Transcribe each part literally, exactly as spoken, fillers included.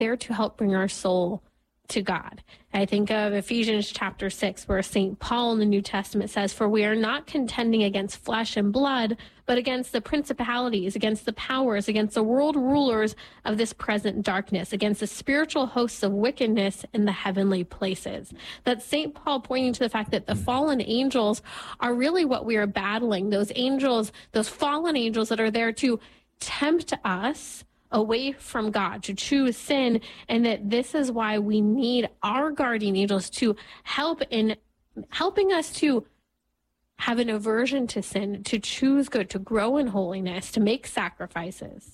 there to help bring our soul to God. I think of Ephesians chapter six, where Saint Paul in the New Testament says, "For we are not contending against flesh and blood, but against the principalities, against the powers, against the world rulers of this present darkness, against the spiritual hosts of wickedness in the heavenly places." That's Saint Paul pointing to the fact that the fallen angels are really what we are battling. Those angels, those fallen angels that are there to tempt us away from God, to choose sin, and that this is why we need our guardian angels to help in helping us to have an aversion to sin, to choose good, to grow in holiness, to make sacrifices.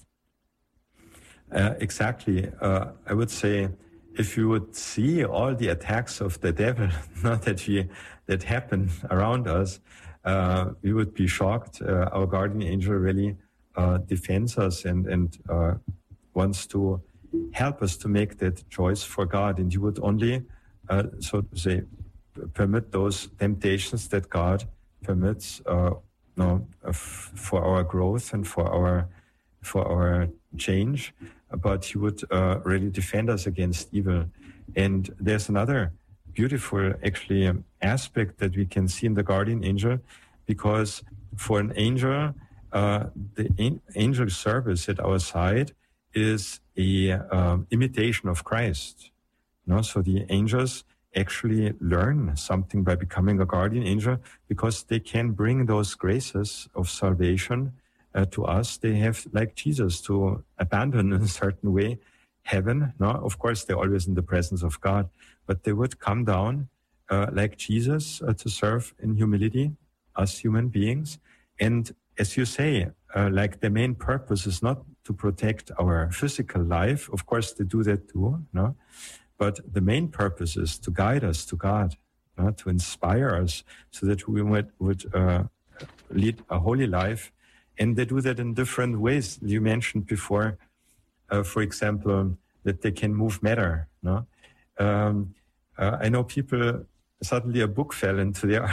Uh, exactly. Uh, I would say, if you would see all the attacks of the devil, not that we that happen around us, uh, we would be shocked. Uh, our guardian angel really Uh, defends us and, and uh, wants to help us to make that choice for God. And you would only, uh, so to say, permit those temptations that God permits uh, no, uh, f- for our growth and for our for our change. But He would uh, really defend us against evil. And there's another beautiful, actually, um, aspect that we can see in the guardian angel, because for an angel, Uh, the an- angel service at our side is a um, imitation of Christ. No, so the angels actually learn something by becoming a guardian angel, because they can bring those graces of salvation uh, to us. They have, like Jesus, to abandon in a certain way heaven. No, of course they're always in the presence of God, but they would come down uh, like Jesus uh, to serve in humility, us human beings. And as you say, uh, like the main purpose is not to protect our physical life. Of course, they do that too, no? But the main purpose is to guide us to God, no? To inspire us so that we would, would uh, lead a holy life. And they do that in different ways. You mentioned before, uh, for example, that they can move matter, no? Um, uh, I know people, suddenly a book fell into their...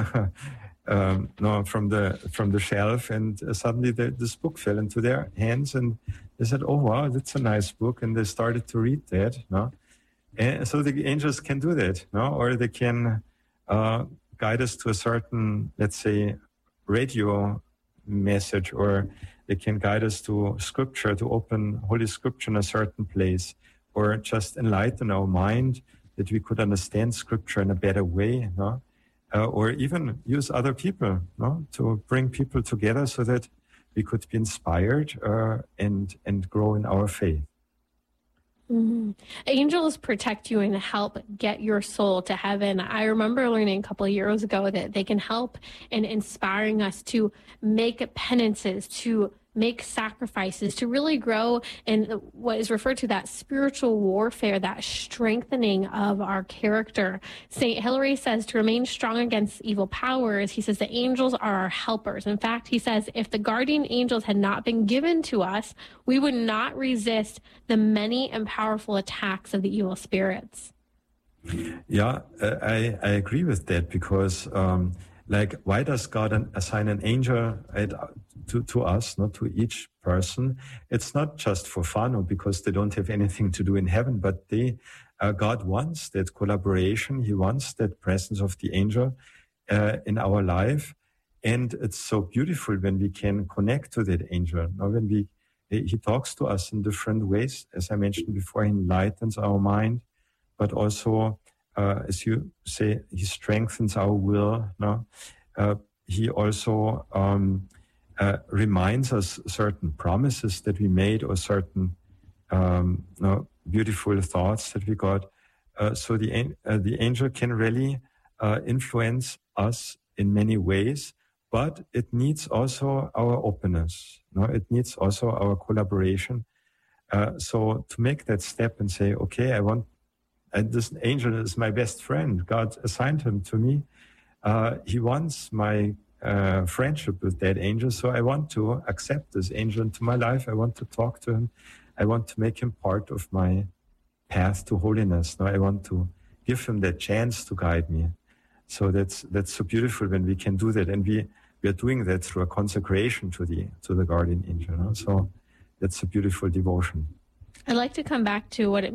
Um, no, from the from the shelf, and uh, suddenly the, this book fell into their hands, and they said, "Oh wow, that's a nice book," and they started to read that. No, and so the angels can do that, no, or they can uh, guide us to a certain, let's say, radio message, or they can guide us to Scripture, to open Holy Scripture in a certain place, or just enlighten our mind that we could understand Scripture in a better way, no. Uh, or even use other people, no, to bring people together so that we could be inspired uh, and and grow in our faith. Mm-hmm. Angels protect you and help get your soul to heaven. I remember learning a couple of years ago that they can help in inspiring us to make penances, to make sacrifices, to really grow in what is referred to that spiritual warfare, that strengthening of our character. Saint Hilary says to remain strong against evil powers, he says the angels are our helpers. In fact, he says if the guardian angels had not been given to us, we would not resist the many and powerful attacks of the evil spirits. Yeah, uh, I, I agree with that, because um, like, why does God an, assign an angel at, to, to us, not to each person? It's not just for fun or because they don't have anything to do in heaven, but they, uh, God wants that collaboration. He wants that presence of the angel uh, in our life. And it's so beautiful when we can connect to that angel. Now, when we, he talks to us in different ways. As I mentioned before, he enlightens our mind, but also, uh, as you say, he strengthens our will. No, uh, he also um, uh, reminds us certain promises that we made, or certain um, no, beautiful thoughts that we got. Uh, so the uh, the angel can really uh, influence us in many ways, but it needs also our openness. No, it needs also our collaboration. Uh, so to make that step and say, okay, I want. And this angel is my best friend. God assigned him to me. Uh, he wants my uh, friendship with that angel. So I want to accept this angel into my life. I want to talk to him. I want to make him part of my path to holiness. Now I want to give him that chance to guide me. So that's that's so beautiful when we can do that. And we, we are doing that through a consecration to the to the guardian angel. No? So that's a beautiful devotion. I'd like to come back to what it